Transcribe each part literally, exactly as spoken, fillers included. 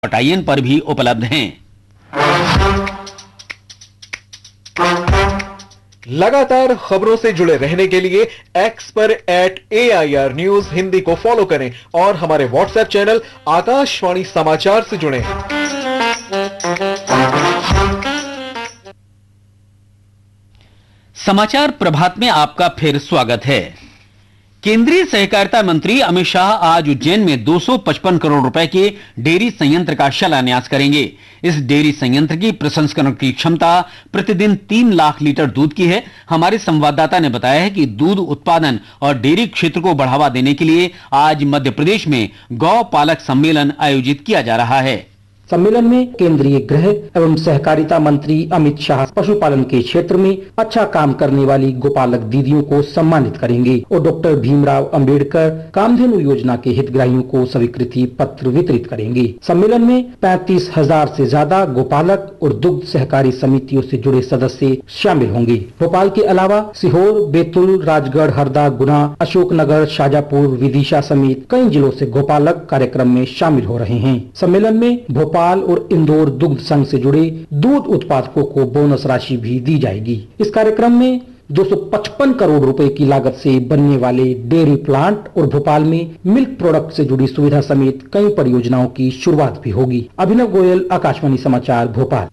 आई.एन पर भी उपलब्ध हैं। लगातार खबरों से जुड़े रहने के लिए एक्स पर eight A I R news Hindi को फॉलो करें और हमारे व्हाट्सएप चैनल आकाशवाणी समाचार से जुड़ें। समाचार प्रभात में आपका फिर स्वागत है। केंद्रीय सहकारिता मंत्री अमित शाह आज उज्जैन में दो सौ पचपन करोड़ रुपए के डेयरी संयंत्र का शिलान्यास करेंगे। इस डेयरी संयंत्र की प्रसंस्करण की क्षमता प्रतिदिन तीन लाख लीटर दूध की है। हमारे संवाददाता ने बताया है कि दूध उत्पादन और डेयरी क्षेत्र को बढ़ावा देने के लिए आज मध्य प्रदेश में गौ पालक सम्मेलन आयोजित किया जा रहा है। सम्मेलन में केंद्रीय गृह एवं सहकारिता मंत्री अमित शाह पशुपालन के क्षेत्र में अच्छा काम करने वाली गोपालक दीदियों को सम्मानित करेंगे और डॉक्टर भीमराव अंबेडकर कामधेनु योजना के हितग्राहियों को स्वीकृति पत्र वितरित करेंगे। सम्मेलन में पैंतीस हजार से ज्यादा गोपालक और दुग्ध सहकारी समितियों से जुड़े सदस्य शामिल होंगे। भोपाल के अलावा सीहोर, बैतूल, राजगढ़, हरदा, गुना, अशोकनगर, शाजापुर, विदिशा समेत कई जिलों से गोपालक कार्यक्रम में शामिल हो रहे हैं। सम्मेलन में भोपाल और इंदौर दुग्ध संघ से जुड़े दूध उत्पादकों को बोनस राशि भी दी जाएगी। इस कार्यक्रम में दो सौ पचपन करोड़ रुपए की लागत से बनने वाले डेयरी प्लांट और भोपाल में मिल्क प्रोडक्ट से जुड़ी सुविधा समेत कई परियोजनाओं की शुरुआत भी होगी। अभिनव गोयल, आकाशवाणी समाचार, भोपाल।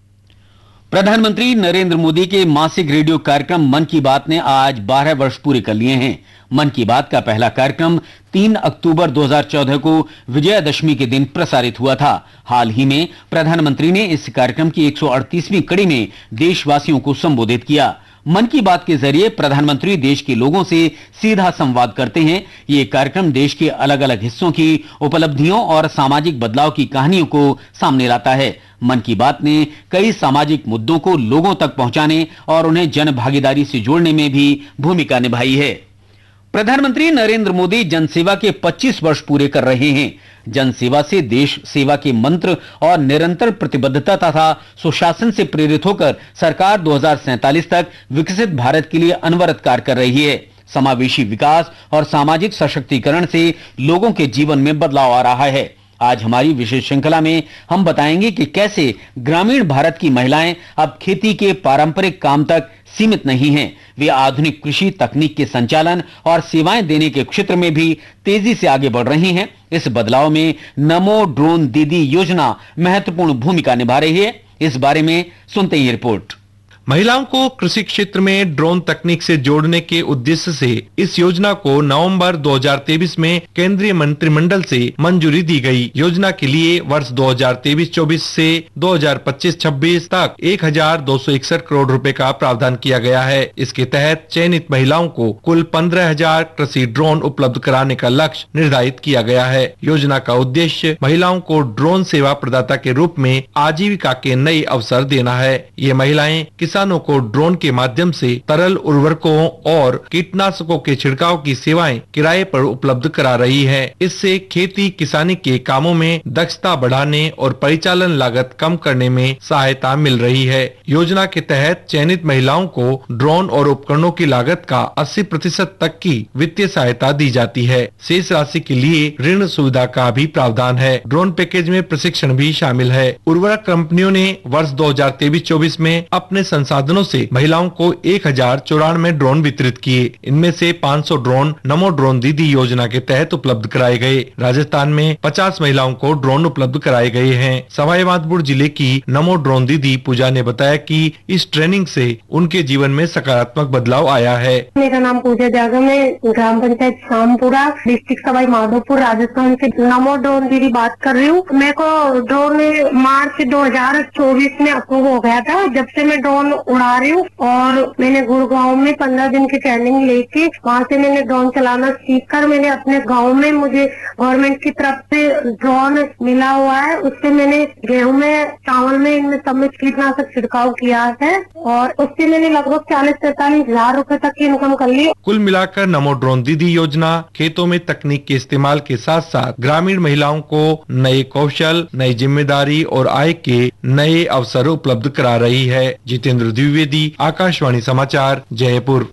प्रधानमंत्री नरेंद्र मोदी के मासिक रेडियो कार्यक्रम मन की बात ने आज बारह वर्ष पूरे कर लिए हैं। मन की बात का पहला कार्यक्रम तीन अक्टूबर दो हज़ार चौदह को विजयादशमी के दिन प्रसारित हुआ था। हाल ही में प्रधानमंत्री ने इस कार्यक्रम की एक सौ अड़तीसवीं कड़ी में देशवासियों को संबोधित किया। मन की बात के जरिए प्रधानमंत्री देश के लोगों से सीधा संवाद करते हैं। ये कार्यक्रम देश के अलग अलग हिस्सों की उपलब्धियों और सामाजिक बदलाव की कहानियों को सामने लाता है। मन की बात ने कई सामाजिक मुद्दों को लोगों तक पहुंचाने और उन्हें जन भागीदारी से जोड़ने में भी भूमिका निभाई है। प्रधानमंत्री नरेंद्र मोदी जनसेवा के पच्चीस वर्ष पूरे कर रहे हैं। जनसेवा से देश सेवा के मंत्र और निरंतर प्रतिबद्धता तथा सुशासन से प्रेरित होकर सरकार दो हज़ार सैंतालीस तक विकसित भारत के लिए अनवरत कार्य कर रही है। समावेशी विकास और सामाजिक सशक्तिकरण से लोगों के जीवन में बदलाव आ रहा है। आज हमारी विशेष श्रृंखला में हम बताएंगे कि कैसे ग्रामीण भारत की महिलाएं अब खेती के पारंपरिक काम तक सीमित नहीं हैं। वे आधुनिक कृषि तकनीक के संचालन और सेवाएं देने के क्षेत्र में भी तेजी से आगे बढ़ रही हैं। इस बदलाव में नमो ड्रोन दीदी योजना महत्वपूर्ण भूमिका निभा रही है। इस बारे में सुनते ही रिपोर्ट। महिलाओं को कृषि क्षेत्र में ड्रोन तकनीक से जोड़ने के उद्देश्य से इस योजना को नवंबर दो हज़ार तेईस में केंद्रीय मंत्रिमंडल से मंजूरी दी गई। योजना के लिए वर्ष दो हज़ार तेईस चौबीस से दो हज़ार पच्चीस छब्बीस तक एक हजार दो सौ इकसठ करोड़ रुपए का प्रावधान किया गया है। इसके तहत चयनित महिलाओं को कुल पंद्रह हजार कृषि ड्रोन उपलब्ध कराने का लक्ष्य निर्धारित किया गया है। योजना का उद्देश्य महिलाओं को ड्रोन सेवा प्रदाता के रूप में आजीविका के नए अवसर देना है। ये महिलाएं किसानों को ड्रोन के माध्यम से तरल उर्वरकों और कीटनाशकों के छिड़काव की सेवाएं किराए पर उपलब्ध करा रही है। इससे खेती किसानी के कामों में दक्षता बढ़ाने और परिचालन लागत कम करने में सहायता मिल रही है। योजना के तहत चयनित महिलाओं को ड्रोन और उपकरणों की लागत का अस्सी प्रतिशत तक की वित्तीय सहायता दी जाती है। शेष राशि के लिए ऋण सुविधा का भी प्रावधान है। ड्रोन पैकेज में प्रशिक्षण भी शामिल है। उर्वरक कंपनियों ने वर्ष दो हज़ार तेईस चौबीस में अपने संसाधनों से महिलाओं को एक हजार चौरानवे ड्रोन वितरित किए। इनमें से पाँच सौ ड्रोन नमो ड्रोन दीदी योजना के तहत उपलब्ध कराए गए। राजस्थान में पचास महिलाओं को ड्रोन उपलब्ध कराए गए हैं। सवाई माधोपुर जिले की नमो ड्रोन दीदी पूजा ने बताया कि इस ट्रेनिंग से उनके जीवन में सकारात्मक बदलाव आया है। मेरा नाम पूजा जागम है, ग्राम पंचायत शामपुरा, डिस्ट्रिक्ट सवाई माधोपुर, राजस्थान से नमो ड्रोन दीदी बात कर रही हूँ। मेरे को ड्रोन मार्च दो हज़ार चौबीस में अप्रूव हो गया था। जब से मैं ड्रोन उड़ा रही हूँ और मैंने गुड़गांव में पंद्रह दिन की ट्रेनिंग लेके वहाँ से मैंने ड्रोन चलाना सीख कर मैंने अपने गांव में मुझे गवर्नमेंट की तरफ से ड्रोन मिला हुआ है। उससे मैंने गेहूं में, चावल में, इनमें सब में कीटनाशक छिड़काव किया है और उससे मैंने लगभग चालीस पैंतालीस हजार रूपए तक की इनकम कर ली। कुल मिलाकर नमो ड्रोन दीदी योजना खेतों में तकनीक के इस्तेमाल के साथ साथ ग्रामीण महिलाओं को नए कौशल, नई जिम्मेदारी और आय के नए अवसर उपलब्ध करा रही है। जितेंद्र द्विवेदी, आकाशवाणी समाचार, जयपुर।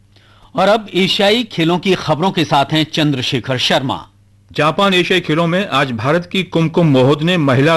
और अब एशियाई खेलों की खबरों के साथ हैं चंद्रशेखर शर्मा। जापान एशियाई खेलों में आज भारत की कुमकुम मोहोद ने महिला